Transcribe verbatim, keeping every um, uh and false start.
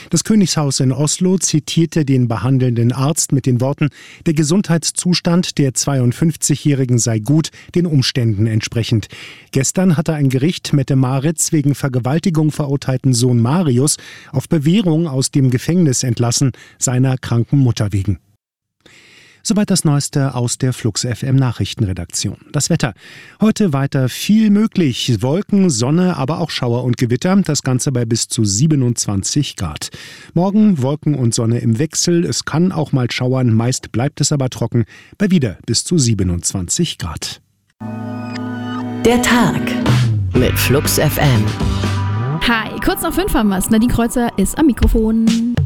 Das Königshaus in Oslo zitierte den behandelnden Arzt mit den Worten: Der Gesundheitszustand der zweiundfünfzigjährigen sei gut, den Umständen entsprechend. Gestern hatte ein Gericht Mette-Maritz wegen Vergewaltigung verurteilten Sohn Marius auf Bewährung aus dem Gefängnis entlassen, seiner kranken Mutter wegen. Soweit das Neueste aus der Flux F M Nachrichtenredaktion. Das Wetter. Heute weiter viel möglich. Wolken, Sonne, aber auch Schauer und Gewitter. Das Ganze bei bis zu siebenundzwanzig Grad. Morgen Wolken und Sonne im Wechsel. Es kann auch mal schauern. Meist bleibt es aber trocken. Bei wieder bis zu siebenundzwanzig Grad. Der Tag mit Flux F M. Hi, kurz nach fünf haben wir's. Nadine Kreuzer ist am Mikrofon.